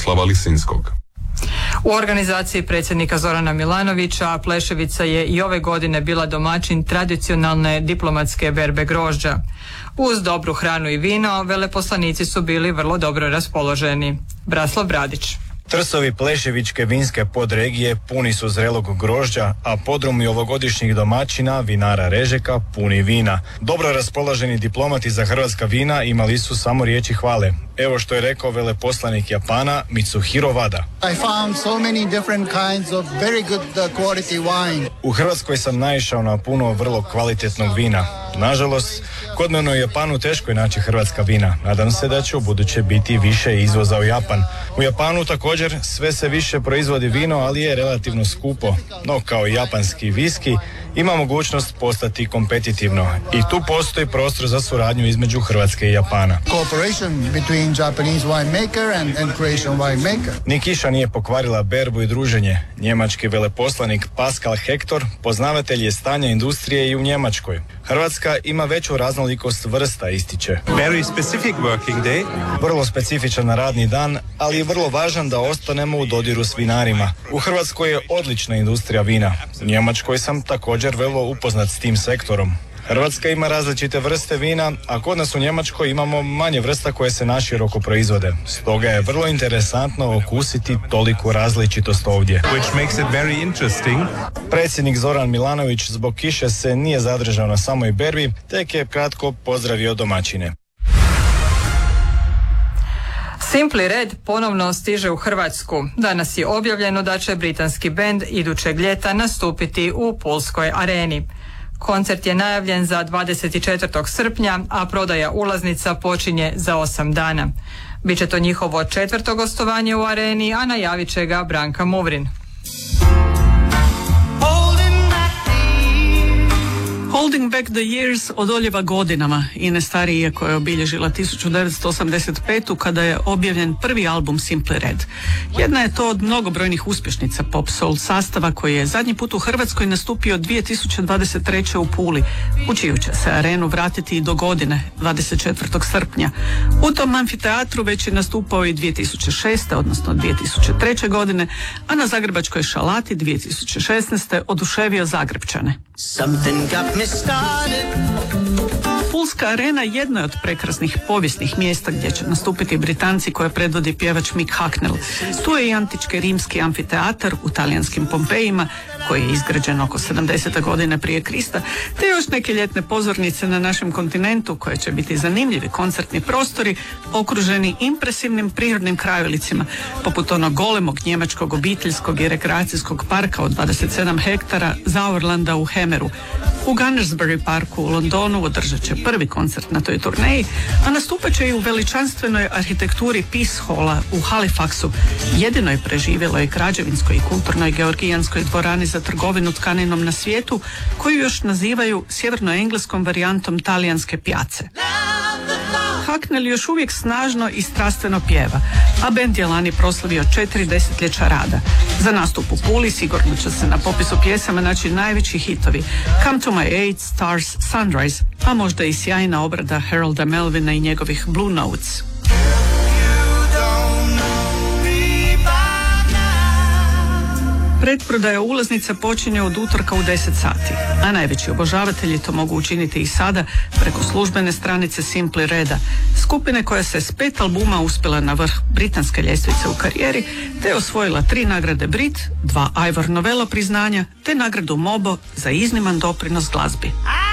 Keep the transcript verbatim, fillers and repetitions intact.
Tomislava Lisinskog. U organizaciji predsjednika Zorana Milanovića Pleševica je i ove godine bila domaćin tradicionalne diplomatske berbe grožđa. Uz dobru hranu i vino, veleposlanici su bili vrlo dobro raspoloženi. Braslav Bradić. Trsovi Pleševičke vinske podregije puni su zrelog grožđa, a podrumi ovogodišnjih domaćina, vinara Režeka, puni vina. Dobro raspoloženi diplomati za hrvatska vina imali su samo riječi hvale. Evo što je rekao veleposlanik Japana Mitsuhiro Wada. I found so many different kinds of very good uh, quality wine. U Hrvatskoj sam naišao na puno vrlo kvalitetnog vina. Nažalost, kod mene u Japanu teško je naći hrvatska vina. Nadam se da će u buduće biti više izvoza u Japan. U Japanu također sve se više proizvodi vino, ali je relativno skupo. No kao i japanski viski, ima mogućnost postati kompetitivno. I tu postoji prostor za suradnju između Hrvatske i Japana. Cooperation between Japanese winemaker and, and Croatian winemaker. Ni kiša nije pokvarila berbu i druženje. Njemački veleposlanik Pascal Hector poznavatelj je stanja industrije i u Njemačkoj. Hrvatska ima veću raznolikost vrsta, ističe. Very specific working day. Vrlo specifičan radni dan, ali je vrlo važan da ostanemo u dodiru s vinarima. U Hrvatskoj je odlična industrija vina. U Njemačkoj sam također vrlo upoznat s tim sektorom. Hrvatska ima različite vrste vina, a kod nas u Njemačkoj imamo manje vrsta koje se naširoko proizvode. Stoga je vrlo interesantno okusiti toliku različitost ovdje. Which makes it very interesting. Predsjednik Zoran Milanović zbog kiše se nije zadržao na samoj berbi, tek je kratko pozdravio domaćine. Simply Red ponovno stiže u Hrvatsku. Danas je objavljeno da će britanski bend idućeg ljeta nastupiti u Pulskoj areni. Koncert je najavljen za dvadeset četvrtog srpnja, a prodaja ulaznica počinje za osam dana. Biće to njihovo četvrto gostovanje u areni, a najavit će ga Branka Muvrin. Holding Back the Years odoljeva godinama Ine Starije koja je obilježila tisuću devetsto osamdeset petu kada je objavljen prvi album Simply Red. Jedna je to od mnogobrojnih uspješnica pop soul sastava koji je zadnji put u Hrvatskoj nastupio dvije tisuće dvadeset treće u Puli, u čiju će se arenu vratiti i do godine, dvadeset četvrtog srpnja. U tom amfiteatru već je nastupao i dvije tisuće šeste. odnosno dvije tisuće treće. godine, a na zagrebačkoj Šalati dvije tisuće šesnaeste. oduševio Zagrepčane. Pulska arena jedno je od prekrasnih povijesnih mjesta gdje će nastupiti Britanci koje predvodi pjevač Mick Hucknall. Tu je i antički rimski amfiteatar u talijanskim Pompejima koji je izgrađen oko sedamdesete godine prije Krista, te još neke ljetne pozornice na našem kontinentu koje će biti zanimljivi koncertni prostori okruženi impresivnim prirodnim krajolicima poput onog golemog njemačkog obiteljskog i rekreacijskog parka od dvadeset sedam hektara Sauerlanda u Hemeru. U Gunnersbury parku u Londonu održat će prvi koncert na toj turneji, a nastupat će i u veličanstvenoj arhitekturi Peace Halla u Halifaxu, jedinoj preživjeloj građevinskoj i kulturnoj georgijanskoj dvorani za trgovinu tkaninom na svijetu, koju još nazivaju sjevernoengleskom varijantom talijanske pijace. Hucknall još uvijek snažno i strastveno pjeva, a bend je lani proslavio četiri desetljeća rada. Za nastup u Puli sigurno će se na popisu pjesama naći najveći hitovi Come to my aid, Stars, Sunrise, a možda i sjajna obrada Harolda Melvina i njegovih Blue Notes. Pretprodaja ulaznica počinje od utorka u deset sati, a najveći obožavatelji to mogu učiniti i sada preko službene stranice Simply Reda, skupine koja se s pet albuma uspjela na vrh britanske ljestvice u karijeri, te osvojila tri nagrade Brit, dva Ivor Novello priznanja, te nagradu Mobo za izniman doprinos glazbi.